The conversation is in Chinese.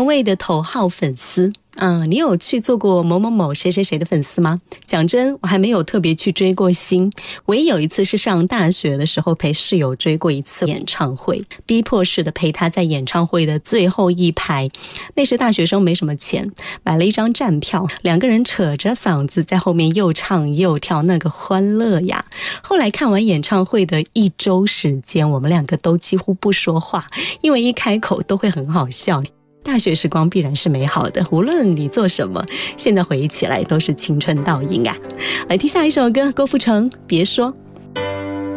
位的头号粉丝。你有去做过某某某谁谁谁的粉丝吗？讲真，我还没有特别去追过星，唯一有一次是上大学的时候陪室友追过一次演唱会，逼迫式的陪他在演唱会的最后一排。那时大学生没什么钱，买了一张站票，两个人扯着嗓子在后面又唱又跳，那个欢乐呀！后来看完演唱会的1周时间，我们两个都几乎不说话，因为一开口都会很好笑。大学时光必然是美好的，无论你做什么，现在回忆起来都是青春倒影啊！来听下一首歌，郭富城，别说。